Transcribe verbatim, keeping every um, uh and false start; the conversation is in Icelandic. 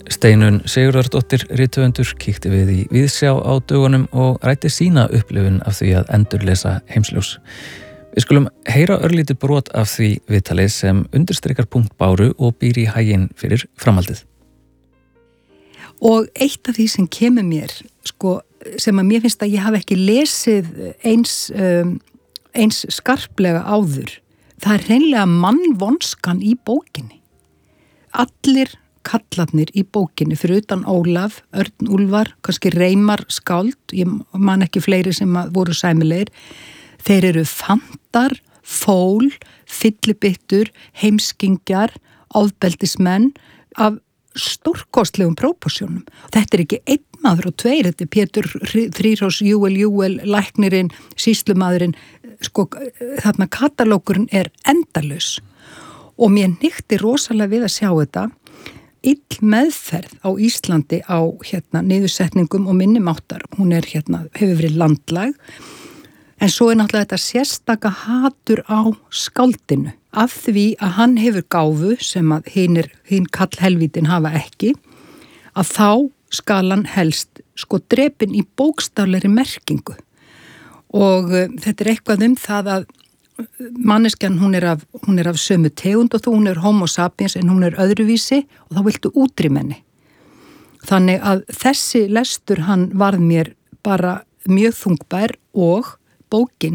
Steinunn Sigurðardóttir rithöfundur kíkti við í Víðsjá á dögunum og ræddi sína upplifun af því að endurlesa Heimsljós. Við skulum heyra örlítið brot af því viðtali sem undirstrikar punkt Báru og býr í haginn fyrir framhaldið. Og eitt af því sem kemur mér, sko, sem að mér finnst að ég hafi ekki lesið eins, um, eins skarplega áður, það er hreinlega mannvonskan í bókinni. Allir kallarnir í bókinni, fyrir utan Ólaf, Örn Úlfar, kannski Reimar skáld, ég man ekki fleiri sem voru sæmilegir, þeir eru fantar, fól, fyllibittur, heimskingjar, ofbeldismenn af stórkostlegum próporsjónum. Þetta er ekki einn maður og tveir, þetta er Pétur Þrírós, Júel Júel, læknirinn, sýslumaðurinn, sko, þarna katalókurinn er endalaus. Og mér nýtti rosalega við að sjá þetta, ill meðferð á Íslandi á hérna niðursetningum og minnimáttar. Hún er hérna, hefur verið landlæg, en svo er náttúrulega þetta sérstaka hatur á skáldinu af því að hann hefur gáfu sem að hinir, hinn kallhelvítin hafa ekki, að þá skal hann helst sko drepinn í bókstaflegri merkingu. Og uh, þetta er eitthvað um það að manneskjan hún er af, hún er af sömu tegund og þú, hún er homo sapiens en hún er öðruvísi og þá viltu útrýma henni. Þannig að þessi lestur hann varð mér bara mjög þungbær og bókin